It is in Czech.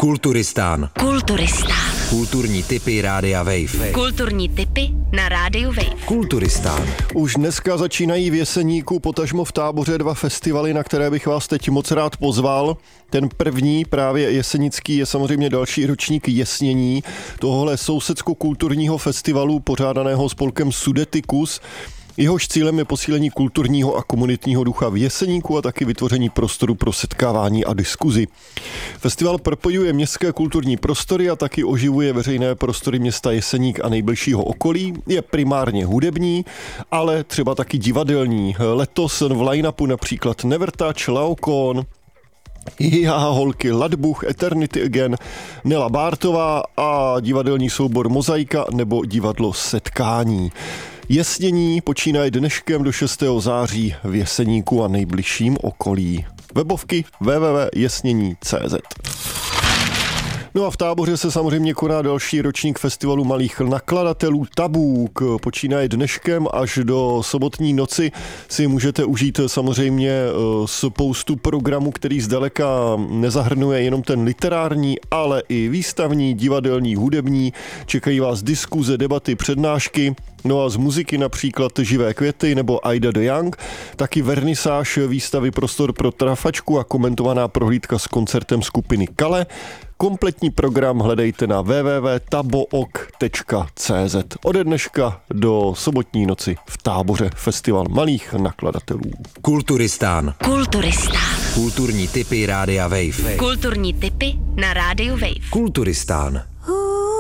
Kulturistán. Kulturistán. Kulturní tipy Rádia Wave. Kulturní tipy na Rádiu Wave. Kulturistán. Už dneska začínají v Jeseníku, potažmo v Táboře 2 festivaly, na které bych vás teď moc rád pozval. Ten první, právě jesenický, je samozřejmě další ročník Jesnění, tohohle sousedsko-kulturního festivalu pořádaného spolkem Sudetikus. Jehož cílem je posílení kulturního a komunitního ducha v Jeseníku a taky vytvoření prostoru pro setkávání a diskuzi. Festival propojuje městské kulturní prostory a taky oživuje veřejné prostory města Jeseník a nejbližšího okolí. Je primárně hudební, ale třeba taky divadelní. Letos v line-upu například Nevertouch, Laokoon, Hihaha holky, Ladbuch, Eternity Again, Nela Bártová a divadelní soubor Mozaika nebo divadlo Setkání. Jesnění počínají dneškem do 6. září v Jeseníku a nejbližším okolí. Webovky www.jesnění.cz. No a v Táboře se samozřejmě koná další ročník festivalu malých nakladatelů Tabuk. Počínaje dneškem až do sobotní noci si můžete užít samozřejmě spoustu programů, který zdaleka nezahrnuje jenom ten literární, ale i výstavní, divadelní, hudební. Čekají vás diskuze, debaty, přednášky. No a z muziky například Živé květy nebo Aida de Young, taky vernisáž výstavy Prostor pro trafačku a komentovaná prohlídka s koncertem skupiny Kale. Kompletní program hledejte na www.tabook.cz. Ode dneška do sobotní noci v Táboře festival malých nakladatelů. Kulturistán. Kulturistán. Kulturní tipy Rádia Wave. Kulturní tipy na Rádiu Wave. Kulturistán.